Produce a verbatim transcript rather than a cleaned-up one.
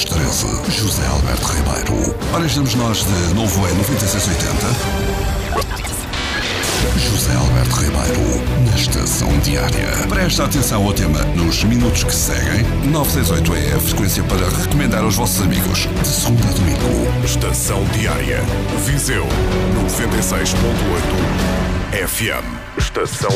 às treze, José Alberto Ribeiro. Ora, estamos nós de novo em noventa e seis oitenta. José Alberto Ribeiro, na Estação Diária. Presta atenção ao tema nos minutos que seguem. nove seis oito é a frequência para recomendar aos vossos amigos. De segunda a domingo. Estação Diária. Viseu noventa e seis ponto oito F M. Estação